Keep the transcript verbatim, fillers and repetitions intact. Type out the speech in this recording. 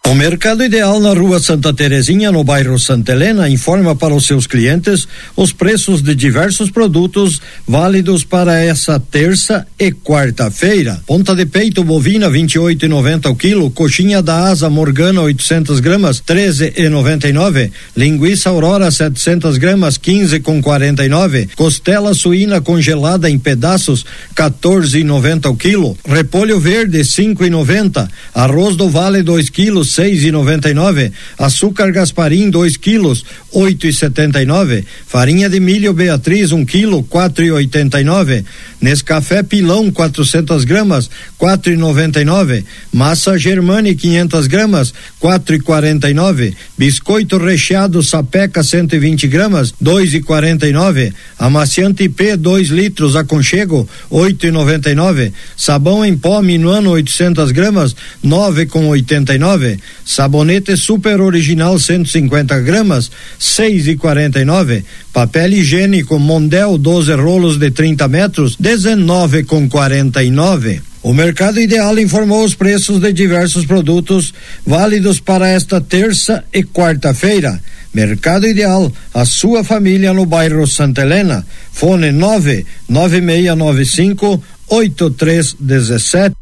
O Mercado Ideal na Rua Santa Terezinha, no bairro Santa Helena, informa para os seus clientes os preços de diversos produtos válidos para essa terça e quarta-feira. Ponta de peito bovina vinte e oito e noventa o quilo, coxinha da asa Morgana oitocentas gramas treze e noventa e nove, linguiça Aurora setecentas gramas quinze com quarenta e nove, costela suína congelada em pedaços quatorze e noventa o quilo, repolho verde cinco e noventa, arroz do Vale dois quilos seis e noventa e nove, açúcar Gasparim dois quilos oito e setenta e nove, farinha de milho Beatriz um quilo quatro e oitenta e nove, Nescafé Pilão quatrocentas gramas quatro e noventa e nove, massa Germani quinhentas gramas quatro e quarenta e nove, biscoito recheado Sapeca cento e vinte gramas dois e quarenta e nove, amaciante P dois litros aconchego oito e noventa e nove, sabão em pó Minuano oitocentas gramas nove com oitenta e nove, sabonete super original cento e cinquenta gramas seis e quarenta e nove, papel higiênico Mondel doze rolos de trinta metros dezenove com quarenta e nove. O Mercado Ideal informou os preços de diversos produtos válidos para esta terça e quarta-feira. Mercado Ideal, a sua família no bairro Santa Helena. Fone nove nove seis nove cinco oito três um sete.